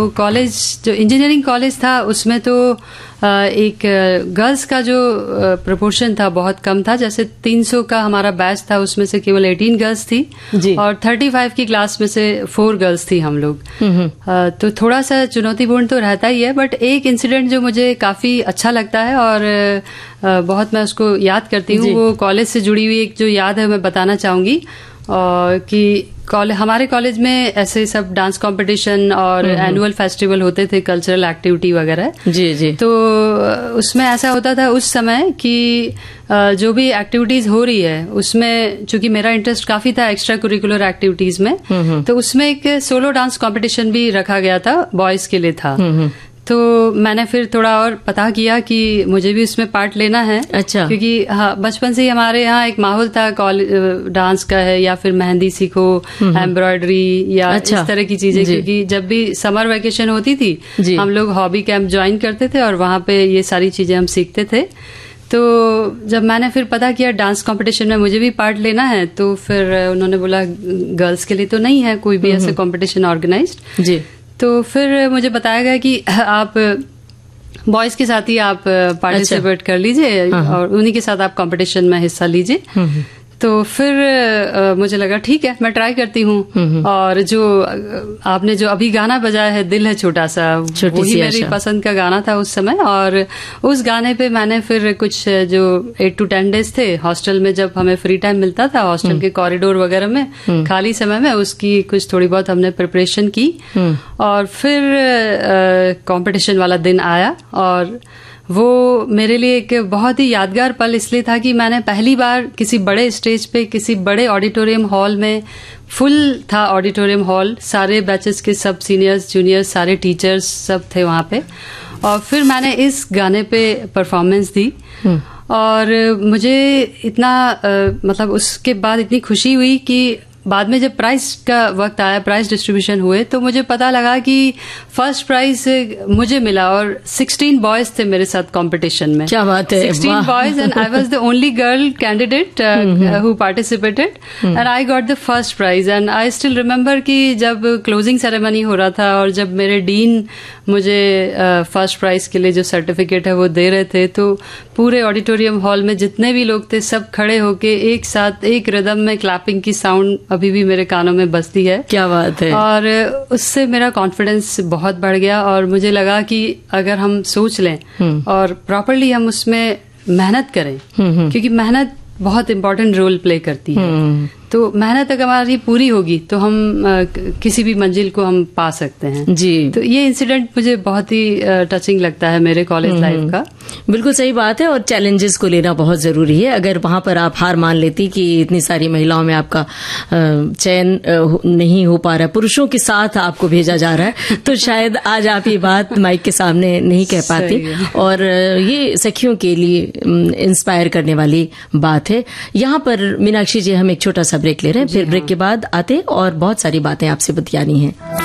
College जो engineering college था उसमें तो एक गर्ल्स का जो प्रोपोर्शन था बहुत कम था। जैसे 300 का हमारा बैच था, उसमें से केवल 18 गर्ल्स थी जी। और 35 की क्लास में से 4 गर्ल्स थी हम लोग। तो थोड़ा सा चुनौतीपूर्ण तो रहता ही है, बट एक इंसिडेंट जो मुझे काफी अच्छा लगता है और बहुत मैं उसको याद करती हूँ, वो कॉलेज से जुड़ी हुई एक जो याद है मैं बताना चाहूंगी। कि हमारे कॉलेज में ऐसे सब डांस कंपटीशन और एनुअल फेस्टिवल होते थे, कल्चरल एक्टिविटी वगैरह जी जी। तो उसमें ऐसा होता था उस समय कि जो भी एक्टिविटीज हो रही है उसमें चूंकि मेरा इंटरेस्ट काफी था एक्स्ट्रा करिकुलर एक्टिविटीज में, तो उसमें एक सोलो डांस कंपटीशन भी रखा गया था, बॉयज के लिए था। तो मैंने फिर थोड़ा और पता किया कि मुझे भी उसमें पार्ट लेना है। अच्छा। क्योंकि हाँ, बचपन से ही हमारे यहाँ एक माहौल था डांस का है, या फिर मेहंदी सीखो, एम्ब्रॉयडरी या इस तरह की चीजें। क्योंकि जब भी समर वेकेशन होती थी हम लोग हॉबी कैंप ज्वाइन करते थे और वहां पे ये सारी चीजें हम सीखते थे। तो जब मैंने फिर पता किया डांस कंपटीशन में मुझे भी पार्ट लेना है, तो फिर उन्होंने बोला गर्ल्स के लिए तो नहीं है कोई भी ऐसे कंपटीशन ऑर्गेनाइज्ड जी। तो फिर मुझे बताया गया कि आप बॉयज के साथ ही आप पार्टिसिपेट कर लीजिए और उन्हीं के साथ आप कंपटीशन में हिस्सा लीजिए। तो फिर मुझे लगा ठीक है मैं ट्राई करती हूँ। और जो आपने जो अभी गाना बजाया है दिल है छोटा सा, वही मेरी पसंद का गाना था उस समय। और उस गाने पे मैंने फिर कुछ जो 8 to 10 डेज थे हॉस्टल में, जब हमें फ्री टाइम मिलता था हॉस्टल के कॉरिडोर वगैरह में खाली समय में, उसकी कुछ थोड़ी बहुत हमने प्रिपरेशन की। और फिर कंपटीशन वाला दिन आया और वो मेरे लिए एक बहुत ही यादगार पल इसलिए था कि मैंने पहली बार किसी बड़े स्टेज पे, किसी बड़े ऑडिटोरियम हॉल में, फुल था ऑडिटोरियम हॉल, सारे बैचेस के सब सीनियर्स जूनियर्स सारे टीचर्स सब थे वहां पे, और फिर मैंने इस गाने पे परफॉर्मेंस दी। और मुझे इतना मतलब उसके बाद इतनी खुशी हुई कि बाद में जब प्राइज का वक्त आया, प्राइज डिस्ट्रीब्यूशन हुए, तो मुझे पता लगा कि फर्स्ट प्राइज मुझे मिला और 16 बॉयज थे मेरे साथ कंपटीशन में। क्या बात है, 16 boys and I was the only girl candidate who participated and I got the first prize. And I still remember कि जब क्लोजिंग सेरेमनी हो रहा था और जब मेरे डीन मुझे फर्स्ट प्राइज के लिए जो सर्टिफिकेट है वो दे रहे थे, तो पूरे ऑडिटोरियम हॉल में जितने भी लोग थे सब खड़े होके एक साथ एक रिदम में क्लैपिंग की साउंड अभी भी मेरे कानों में बजती है। क्या बात है। और उससे मेरा कॉन्फिडेंस बहुत बढ़ गया और मुझे लगा कि अगर हम सोच लें और प्रॉपरली हम उसमें मेहनत करें, क्योंकि मेहनत बहुत इम्पोर्टेंट रोल प्ले करती है, तो मेहनत अगर हमारी पूरी होगी तो हम किसी भी मंजिल को हम पा सकते हैं जी। तो ये इंसिडेंट मुझे बहुत ही टचिंग लगता है मेरे कॉलेज लाइफ का। बिल्कुल सही बात है, और चैलेंजेस को लेना बहुत जरूरी है। अगर वहां पर आप हार मान लेती कि इतनी सारी महिलाओं में आपका चयन नहीं हो पा रहा है, पुरुषों के साथ आपको भेजा जा रहा है, तो शायद आज आप ये बात माइक के सामने नहीं कह पाती। और ये सखियों के लिए इंस्पायर करने वाली बात है। यहाँ पर मीनाक्षी जी हम एक छोटा सा ब्रेक ले रहे हैं, फिर ब्रेक के बाद आते और बहुत सारी बातें आपसे बतियानी है।